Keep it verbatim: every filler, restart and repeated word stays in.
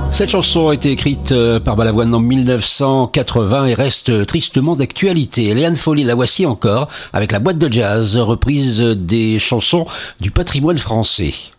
Cette chanson a été écrite par Balavoine en mille neuf cent quatre-vingts et reste tristement d'actualité. Léane Folly, la voici encore avec la boîte de jazz, reprise des chansons du patrimoine français.